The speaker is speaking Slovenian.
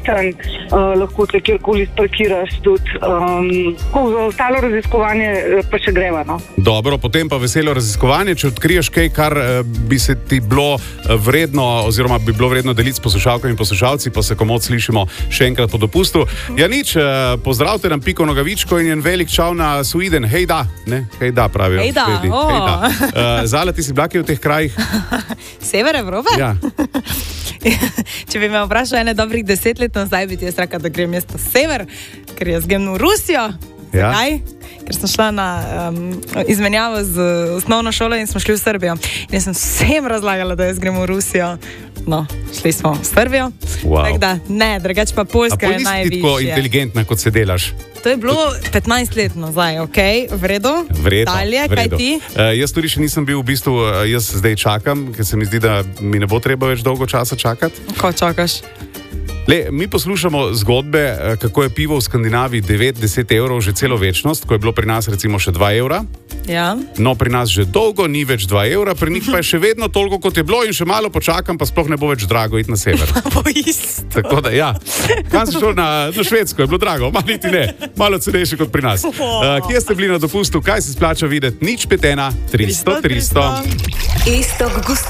majhen, lahko se kjerkoli sparkiraš tudi. Ko za ostalo raziskovanje pa še greva, no. Dobro, potem pa veselo raziskovanje, če odkriješ kaj, kar bi se ti bilo vredno, oziroma bi bilo vredno deliti s poslušalkami in poslušalci, pa se komod slišimo še enkrat po dopustu. Ja nič, pozdravite nam Piko Nogavičko in njen velik čau na Sweden. Hejda, ne? Hejda pravijo. Hejda. Zala, ti si bila kje v teh krajih? Sever Evrope? Ja. Če bi me vprašal ene dobrih 10 let nazaj, bi ti jaz rekla, da grem jaz na sever, ker jaz grem v Rusijo. Ja. Zakaj? Ker sem šla na izmenjavo z osnovno šolo in smo šli v Srbijo. In jaz sem vsem razlagala, da jaz grem v Rusijo. No, šli smo v Srbijo. Wow. Tako da, ne, drugače pa Poljska je najvišja. A nisi tako inteligentna, kot se delaš? To je bilo 15 let nazaj, okej? V redu? Dalje, kaj ti? Jaz tudi še nisem bil, v bistvu, jaz zdaj čakam, ker se mi zdi, da mi ne bo treba več dolgo časa čakati. Ko čakaš? Mi poslušamo zgodbe, kako je pivo v Skandinaviji 9-10 evrov že celo večnost, ko je bilo pri nas recimo še 2 evra. Ja. No, pri nas že dolgo ni več 2 evra, pri njih pa je še vedno toliko, kot je bilo in še malo počakam, pa sploh ne bo več drago iti na sever. Po isto. Tako da, ja. Kam si šel na Švedsko, je bilo drago, malo cenejše kot pri nas. Kje ste bili na dopustu, kaj se splača videti? 051 300 300.